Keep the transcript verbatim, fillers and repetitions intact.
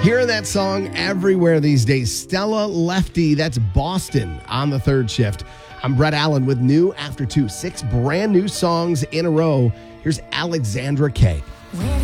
Hearing that song everywhere these days. Stella Lefty, that's Boston on the third shift. I'm Brett Allen with new After Two. Six brand new songs in a row. Here's Alexandra Kay.